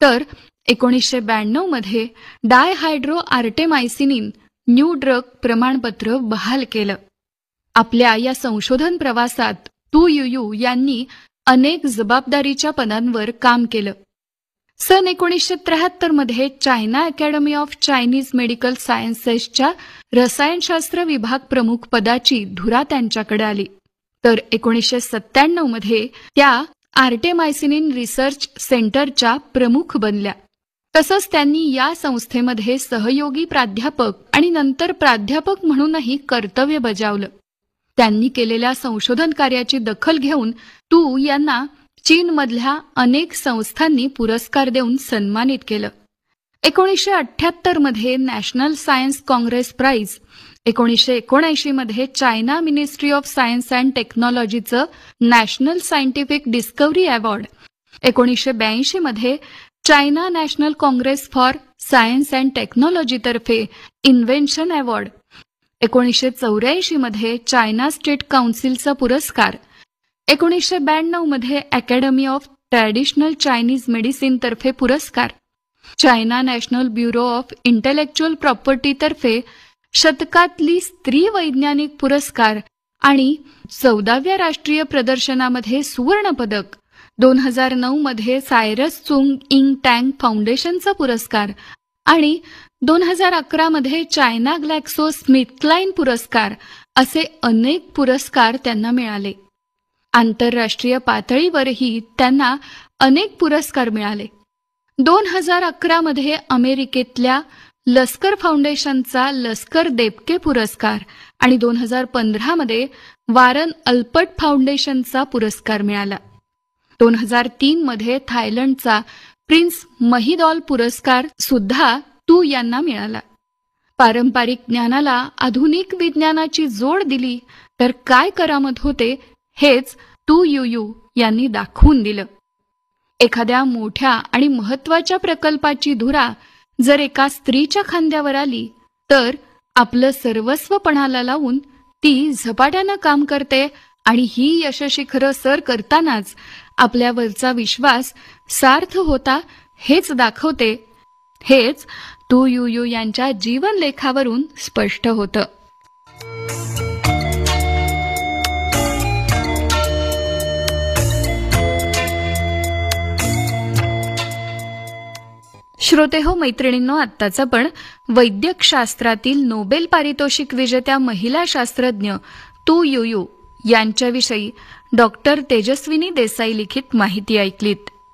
तर 1992 मध्ये डायहायड्रो आर्टेमायसिनिन new drug प्रमाणपत्र बहाल केलं. आपल्या या संशोधन प्रवासात तू युयू यांनी अनेक जबाबदारीच्या पदांवर काम केलं. सन 1973 मध्ये China academy of Chinese medical सायन्सेसच्या रसायनशास्त्र विभाग प्रमुख पदाची धुरा त्यांच्याकडे आली. तर 1997 मध्ये त्या आर्टेमायसिनिन रिसर्च सेंटरच्या प्रमुख बनल्या. तसंच त्यांनी या संस्थेमध्ये सहयोगी प्राध्यापक आणि नंतर प्राध्यापक म्हणूनही कर्तव्य बजावलं. त्यांनी केलेल्या संशोधन कार्याची दखल घेऊन तू यांना चीनमधल्या अनेक संस्थांनी पुरस्कार देऊन सन्मानित केलं. 1978 मध्ये नॅशनल सायन्स काँग्रेस प्राइज, 1979 मध्ये China ministry of science and टेक्नॉलॉजीचं नॅशनल सायंटिफिक डिस्कव्हरी अवॉर्ड, 1982 मध्ये China national Congress for science and टेक्नॉलॉजीतर्फे invention award, 1984 मध्ये चायना स्टेट काउन्सिलचा पुरस्कार, 1992 मध्ये academy of traditional Chinese medicine तर्फे पुरस्कार, China national bureau of intellectual प्रॉपर्टीतर्फे शतकातली स्त्री वैज्ञानिक पुरस्कार आणि 14व्या राष्ट्रीय प्रदर्शनामध्ये सुवर्ण पदक, 2009 मध्ये सायरस चुंग इंग टँग फाउंडेशनचा पुरस्कार आणि 2011 मध्ये चायना ग्लॅक्सो स्मिथक्लाइन पुरस्कार असे अनेक पुरस्कार त्यांना मिळाले. आंतरराष्ट्रीय पातळीवरही त्यांना अनेक पुरस्कार मिळाले. 2011 मध्ये अमेरिकेतल्या लष्कर फाउंडेशनचा लष्कर देबके पुरस्कार आणि 2015 मध्ये वारन अल्पर्ट फाउंडेशनचा पुरस्कार मिळाला. 2003 मध्ये थायलंडचा प्रिन्स महिदॉल पुरस्कार सुद्धा तू यांना मिळाला. पारंपरिक ज्ञानाला आधुनिक विज्ञानाची जोड दिली तर काय करामत होते हेच तू युयू यांनी दाखवून दिलं. एखाद्या मोठ्या आणि महत्वाच्या प्रकल्पाची धुरा जर एका स्त्रीच्या खांद्यावर आली तर आपलं सर्वस्व पणाला लावून ती झपाट्यानं काम करते आणि ही यशशिखरं सर करतानाच आपल्यावरचा विश्वास सार्थ होता हेच दाखवते. हेच तू युयू यांच्या जीवनलेखावरून स्पष्ट होतं. श्रोते हो, मैत्रिणींनो, आत्ताच आपण वैद्यकशास्त्रातील नोबेल पारितोषिक विजेत्या महिला शास्त्रज्ञ तू युयू यांच्याविषयी डॉक्टर तेजस्विनी देसाई लिखित माहिती ऐकलीत.